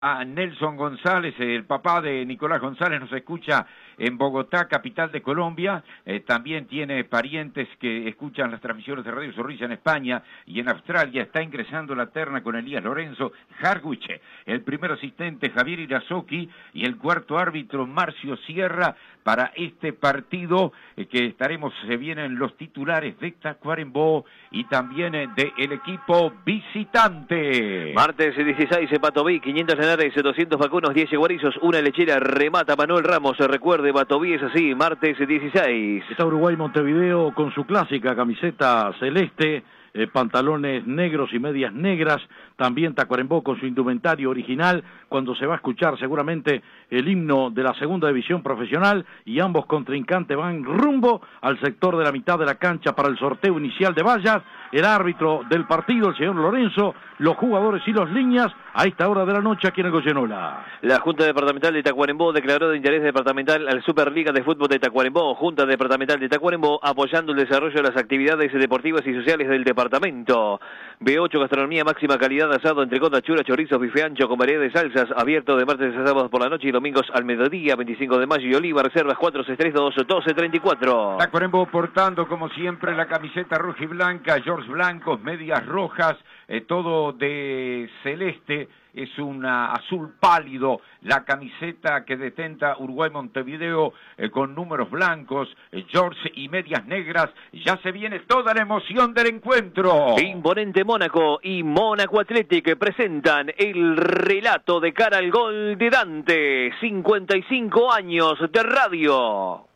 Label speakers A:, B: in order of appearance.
A: A Nelson González, el papá de Nicolás González, nos escucha en Bogotá, capital de Colombia. También tiene parientes que escuchan las transmisiones de Radio Zorrilla en España y en Australia. Está ingresando la terna con Elías Lorenzo Harguche, el primer asistente Javier Irazoqui y el cuarto árbitro Marcio Sierra para este partido que se vienen los titulares de Tacuarembó y también del equipo visitante.
B: Martes 16, Patoví, 500 Henares, 200 vacunos, 10 guarizos, una lechera, remata Manuel Ramos. Recuerde, Patoví es así, martes 16.
C: Está Uruguay Montevideo con su clásica camiseta celeste, pantalones negros y medias negras. También Tacuarembó con su indumentario original, cuando se va a escuchar seguramente el himno de la segunda división profesional, y ambos contrincantes van rumbo al sector de la mitad de la cancha para el sorteo inicial de vallas. El árbitro del partido, el señor Lorenzo, los jugadores y los líneas a esta hora de la noche aquí en el Goyenola.
B: La Junta Departamental de Tacuarembó declaró de interés departamental al Superliga de Fútbol de Tacuarembó. Junta Departamental de Tacuarembó apoyando el desarrollo de las actividades deportivas y sociales del departamento. B8 Gastronomía, máxima calidad, asado, entrecota, chura, chorizo, bife ancho con variedad de salsas, abierto de martes a sábados por la noche y domingos al mediodía. 25 de mayo y Oliva, reservas 462-1234.
A: Tacuarembó portando como siempre la camiseta roja y blanca, shorts blancos, medias rojas, todo de celeste. Es una azul pálido la camiseta que detenta Uruguay Montevideo con números blancos, shorts y medias negras. Ya se viene toda la emoción del encuentro.
B: Imponente Mónaco y Mónaco Athletic presentan el relato de cara al gol de Dante. 55 años de radio.